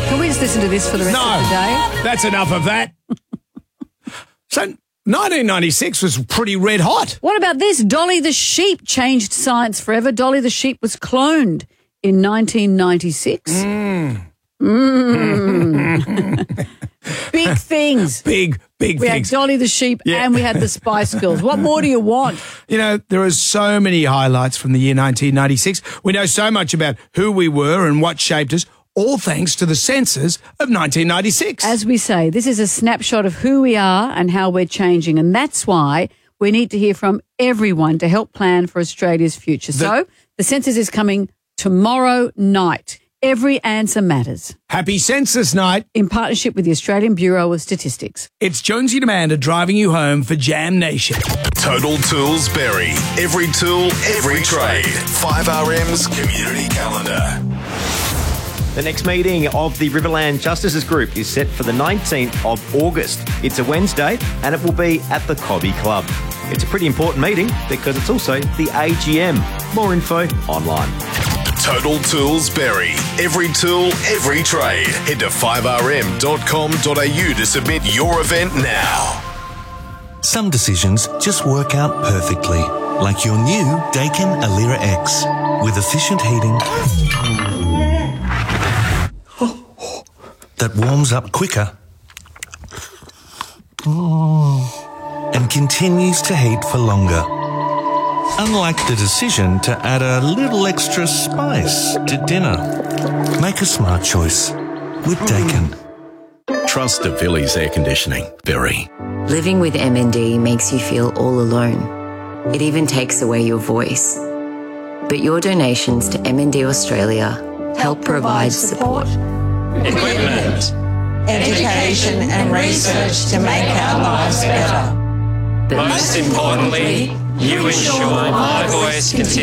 Can we just listen to this for the rest of the day? That's enough of that. So 1996 was pretty red hot. What about this? Dolly the sheep changed science forever. Dolly the sheep was cloned in 1996. Big things. Big We had things. Dolly the sheep and we had the Spice Girls. What more do you want? You know, there are so many highlights from the year 1996. We know so much about who we were and what shaped us, all thanks to the census of 1996. As we say, this is a snapshot of who we are and how we're changing. And that's why we need to hear from everyone to help plan for Australia's future. So the census is coming tomorrow night. Every answer matters. Happy Census Night. In partnership with the Australian Bureau of Statistics. It's Jonesy and Amanda driving you home for Jam Nation. Total Tools Berry. Every tool, every trade. 5RM's community calendar. The next meeting of the Riverland Justices Group is set for the 19th of August. It's a Wednesday and it will be at the Cobby Club. It's a pretty important meeting because it's also the AGM. More info online. Total Tools Berry. Every tool, every trade. Head to 5rm.com.au to submit your event now. Some decisions just work out perfectly, like your new Daikin Alira X with efficient heating that warms up quicker and continues to heat for longer. Unlike the decision to add a little extra spice to dinner. Make a smart choice with Daikin. Trust Davili's Air Conditioning. Berry. Living with MND makes you feel all alone. It even takes away your voice. But your donations to MND Australia help provide support, equipment, education and research to make our lives better. But most importantly, you ensure my voice continues